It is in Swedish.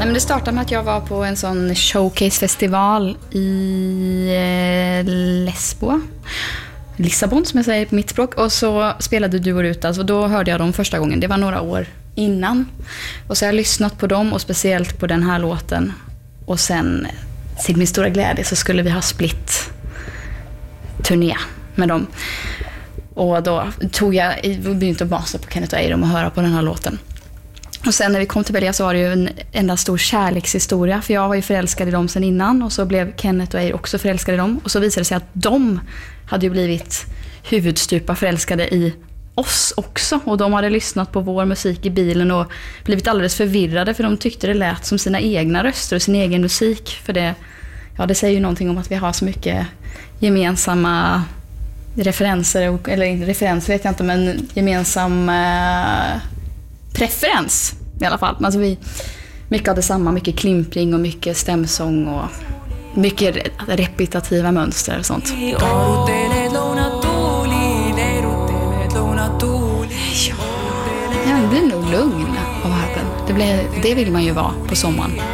Nej, men det startade med att jag var på en sån showcase-festival i Lissabon, som jag säger på mitt språk. Och så spelade Du och Rutas, och då hörde jag dem första gången. Det var några år innan. Och så har jag lyssnat på dem, och speciellt på den här låten. Och sen, till min stora glädje, så skulle vi ha split-turné med dem. Och då tog jag började basa på Kenneth och Eiram och höra på den här låten. Och sen när vi kom till Belgia så var det ju en enda stor kärlekshistoria. För jag var ju förälskad i dem sen innan. Och så blev Kenneth och Eiram också förälskade i dem. Och så visade det sig att de hade ju blivit huvudstupa förälskade i oss också. Och de hade lyssnat på vår musik i bilen och blivit alldeles förvirrade. För de tyckte det lät som sina egna röster och sin egen musik. För det säger ju någonting om att vi har så mycket gemensamma referenser. Eller referenser vet jag inte, men gemensam preferens i alla fall. Alltså mycket av detsamma, mycket klimpring och mycket stämsång och mycket repetitiva mönster och sånt. Jag blir nog lugn av harpen. Det vill man ju vara på sommaren.